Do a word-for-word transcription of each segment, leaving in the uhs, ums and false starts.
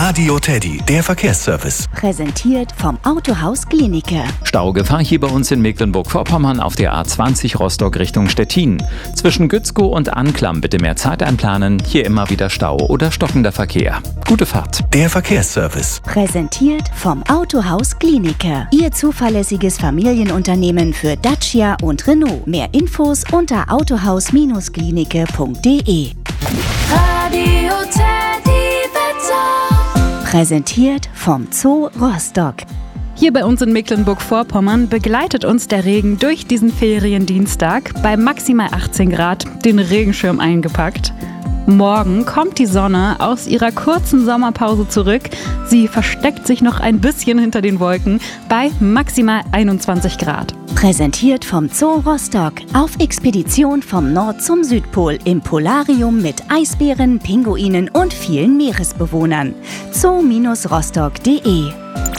Radio Teddy, der Verkehrsservice. Präsentiert vom Autohaus Glienicke. Staugefahr hier bei uns in Mecklenburg-Vorpommern auf der A zwanzig Rostock Richtung Stettin. Zwischen Gützkow und Anklam bitte mehr Zeit einplanen. Hier immer wieder Stau oder stockender Verkehr. Gute Fahrt. Der Verkehrsservice. Präsentiert vom Autohaus Glienicke. Ihr zuverlässiges Familienunternehmen für Dacia und Renault. Mehr Infos unter autohaus Glienicke punkt de. Radio Teddy Wetter. Präsentiert vom Zoo Rostock. Hier bei uns in Mecklenburg-Vorpommern begleitet uns der Regen durch diesen Feriendienstag bei maximal achtzehn Grad, den Regenschirm eingepackt. Morgen kommt die Sonne aus ihrer kurzen Sommerpause zurück. Sie versteckt sich noch ein bisschen hinter den Wolken bei maximal einundzwanzig Grad. Präsentiert vom Zoo Rostock. Auf Expedition vom Nord- zum Südpol im Polarium mit Eisbären, Pinguinen und vielen Meeresbewohnern. zoo Rostock punkt de.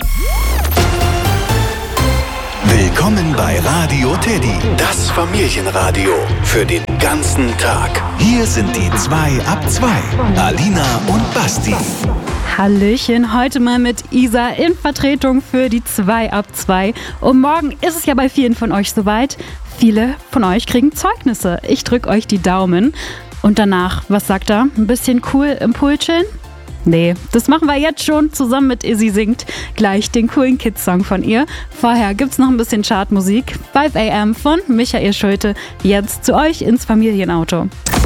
Willkommen bei Radio Teddy, das Familienradio für den ganzen Tag. Hier sind die zwei ab zwei, Alina und Basti. Hallöchen, heute mal mit Isa in Vertretung für die zwei ab zwei. Und morgen ist es ja bei vielen von euch soweit. Viele von euch kriegen Zeugnisse. Ich drücke euch die Daumen. Und danach, was sagt er? Ein bisschen cool im Pool chillen? Nee, das machen wir jetzt schon zusammen mit Izzy singt gleich den coolen Kids-Song von ihr. Vorher gibt's noch ein bisschen Chartmusik. fünf a m von Michael Schulte. Jetzt zu euch ins Familienauto.